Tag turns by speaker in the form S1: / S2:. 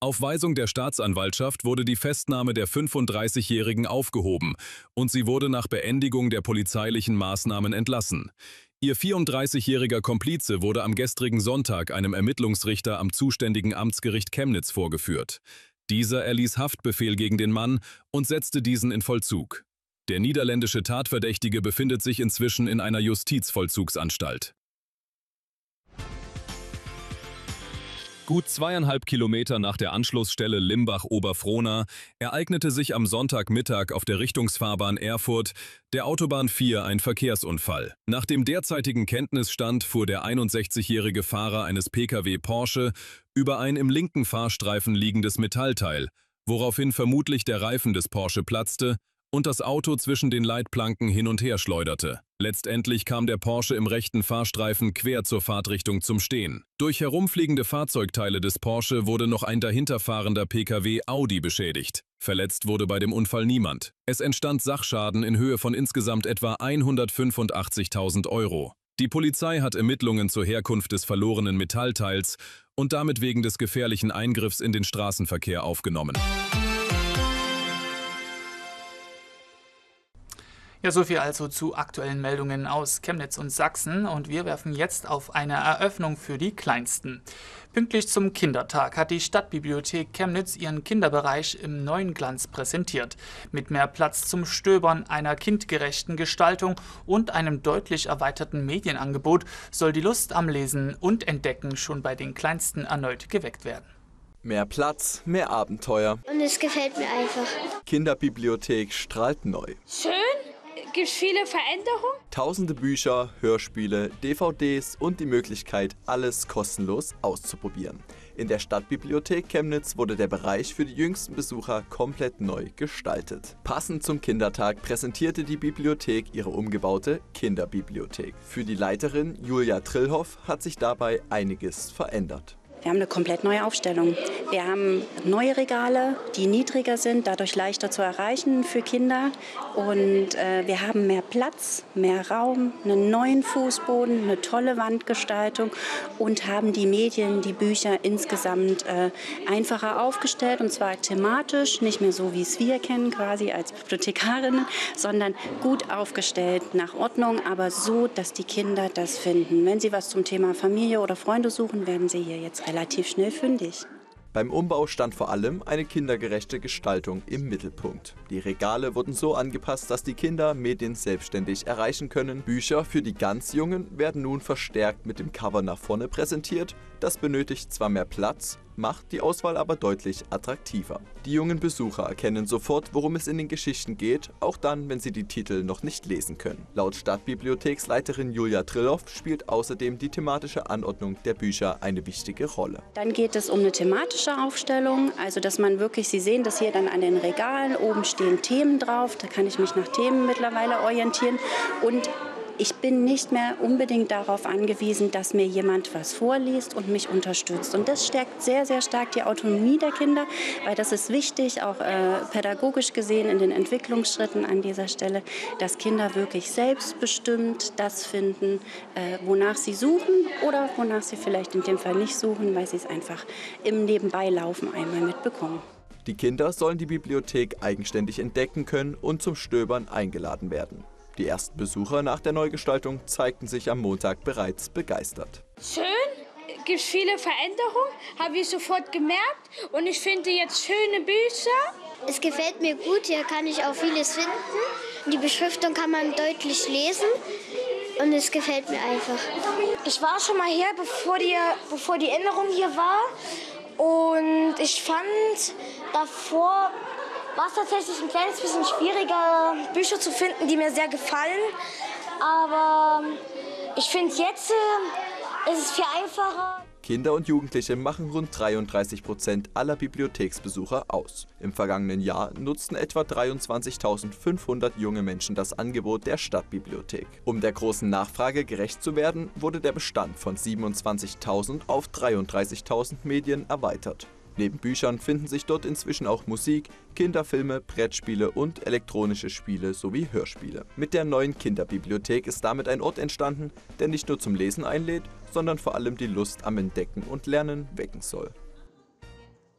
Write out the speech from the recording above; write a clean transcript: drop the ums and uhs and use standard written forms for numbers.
S1: Auf Weisung der Staatsanwaltschaft wurde die Festnahme der 35-Jährigen aufgehoben und sie wurde nach Beendigung der polizeilichen Maßnahmen entlassen. Ihr 34-jähriger Komplize wurde am gestrigen Sonntag einem Ermittlungsrichter am zuständigen Amtsgericht Chemnitz vorgeführt. Dieser erließ Haftbefehl gegen den Mann und setzte diesen in Vollzug. Der niederländische Tatverdächtige befindet sich inzwischen in einer Justizvollzugsanstalt. Gut 2,5 Kilometer nach der Anschlussstelle Limbach-Oberfrohna ereignete sich am Sonntagmittag auf der Richtungsfahrbahn Erfurt der Autobahn 4 ein Verkehrsunfall. Nach dem derzeitigen Kenntnisstand fuhr der 61-jährige Fahrer eines Pkw Porsche über ein im linken Fahrstreifen liegendes Metallteil, woraufhin vermutlich der Reifen des Porsche platzte und das Auto zwischen den Leitplanken hin und her schleuderte. Letztendlich kam der Porsche im rechten Fahrstreifen quer zur Fahrtrichtung zum Stehen. Durch herumfliegende Fahrzeugteile des Porsche wurde noch ein dahinterfahrender Pkw Audi beschädigt. Verletzt wurde bei dem Unfall niemand. Es entstand Sachschaden in Höhe von insgesamt etwa 185.000 Euro. Die Polizei hat Ermittlungen zur Herkunft des verlorenen Metallteils und damit wegen des gefährlichen Eingriffs in den Straßenverkehr aufgenommen.
S2: Ja, soviel also zu aktuellen Meldungen aus Chemnitz und Sachsen und wir werfen jetzt auf eine Eröffnung für die Kleinsten. Pünktlich zum Kindertag hat die Stadtbibliothek Chemnitz ihren Kinderbereich im neuen Glanz präsentiert. Mit mehr Platz zum Stöbern, einer kindgerechten Gestaltung und einem deutlich erweiterten Medienangebot soll die Lust am Lesen und Entdecken schon bei den Kleinsten erneut geweckt werden.
S3: Mehr Platz, mehr Abenteuer.
S4: Und es gefällt mir einfach.
S3: Kinderbibliothek strahlt neu.
S4: Schön, gibt viele Veränderungen.
S3: Tausende Bücher, Hörspiele, DVDs und die Möglichkeit, alles kostenlos auszuprobieren. In der Stadtbibliothek Chemnitz wurde der Bereich für die jüngsten Besucher komplett neu gestaltet. Passend zum Kindertag präsentierte die Bibliothek ihre umgebaute Kinderbibliothek. Für die Leiterin Julia Trillhoff hat sich dabei einiges verändert.
S5: Wir haben eine komplett neue Aufstellung. Wir haben neue Regale, die niedriger sind, dadurch leichter zu erreichen für Kinder. Und wir haben mehr Platz, mehr Raum, einen neuen Fußboden, eine tolle Wandgestaltung und haben die Medien, die Bücher insgesamt einfacher aufgestellt. Und zwar thematisch, nicht mehr so, wie es wir kennen, quasi als Bibliothekarinnen, sondern gut aufgestellt nach Ordnung, aber so, dass die Kinder das finden. Wenn sie was zum Thema Familie oder Freunde suchen, werden sie hier jetzt relativ schnell fündig.
S3: Beim Umbau stand vor allem eine kindergerechte Gestaltung im Mittelpunkt. Die Regale wurden so angepasst, dass die Kinder Medien selbstständig erreichen können. Bücher für die ganz Jungen werden nun verstärkt mit dem Cover nach vorne präsentiert. Das benötigt zwar mehr Platz, macht die Auswahl aber deutlich attraktiver. Die jungen Besucher erkennen sofort, worum es in den Geschichten geht, auch dann, wenn sie die Titel noch nicht lesen können. Laut Stadtbibliotheksleiterin Julia Trillhoff spielt außerdem die thematische Anordnung der Bücher eine wichtige Rolle.
S5: Dann geht es um eine thematische Aufstellung, also dass man wirklich, Sie sehen das hier dann an den Regalen, oben stehen Themen drauf, da kann ich mich nach Themen mittlerweile orientieren und ich bin nicht mehr unbedingt darauf angewiesen, dass mir jemand was vorliest und mich unterstützt. Und das stärkt sehr, sehr stark die Autonomie der Kinder, weil das ist wichtig, auch pädagogisch gesehen in den Entwicklungsschritten an dieser Stelle, dass Kinder wirklich selbstbestimmt das finden, wonach sie suchen oder wonach sie vielleicht in dem Fall nicht suchen, weil sie es einfach im Nebenbeilaufen einmal mitbekommen.
S3: Die Kinder sollen die Bibliothek eigenständig entdecken können und zum Stöbern eingeladen werden. Die ersten Besucher nach der Neugestaltung zeigten sich am Montag bereits begeistert.
S4: Schön, gibt viele Veränderungen, habe ich sofort gemerkt. Und ich finde jetzt schöne Bücher. Es gefällt mir gut, hier kann ich auch vieles finden. Die Beschriftung kann man deutlich lesen und es gefällt mir einfach. Ich war schon mal hier, bevor die Änderung hier war. Und ich fand davor war es tatsächlich ein kleines bisschen schwieriger, Bücher zu finden, die mir sehr gefallen. Aber ich finde, jetzt ist es viel einfacher.
S3: Kinder und Jugendliche machen rund 33% aller Bibliotheksbesucher aus. Im vergangenen Jahr nutzten etwa 23.500 junge Menschen das Angebot der Stadtbibliothek. Um der großen Nachfrage gerecht zu werden, wurde der Bestand von 27.000 auf 33.000 Medien erweitert. Neben Büchern finden sich dort inzwischen auch Musik, Kinderfilme, Brettspiele und elektronische Spiele sowie Hörspiele. Mit der neuen Kinderbibliothek ist damit ein Ort entstanden, der nicht nur zum Lesen einlädt, sondern vor allem die Lust am Entdecken und Lernen wecken soll.